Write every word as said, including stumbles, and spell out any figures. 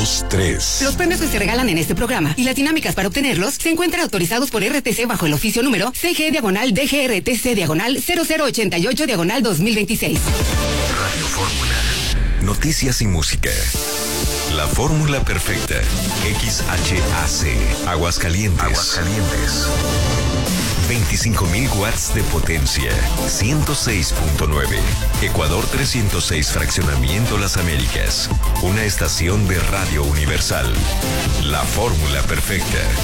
dos, tres. Los premios que se regalan en este programa y las dinámicas para obtenerlos se encuentran autorizados por R T C bajo el oficio número C G diagonal D G R T C diagonal cero cero ochenta y ocho diagonal dos mil veintiséis. Radio Fórmula. Noticias y música. La fórmula perfecta. X H A C. Aguascalientes. Aguascalientes. veinticinco mil watts de potencia. ciento seis punto nueve. Ecuador trescientos seis Fraccionamiento Las Américas. Una estación de Radio Universal. La fórmula perfecta.